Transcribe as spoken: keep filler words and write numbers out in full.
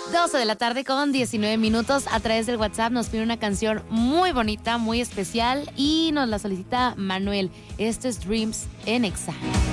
doce de la tarde con diecinueve minutos. A través del WhatsApp nos pide una canción muy bonita, muy especial y nos la solicita Manuel. Esto es Dreams en Exa.